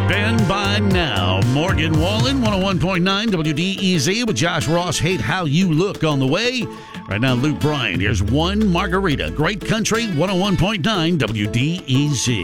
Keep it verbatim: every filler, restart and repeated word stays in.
Ben by now. Morgan Wallen, one oh one point nine W D E Z with Josh Ross. Hate How You Look on the way. Right now, Luke Bryan. Here's One Margarita. Great Country, one oh one point nine W D E Z.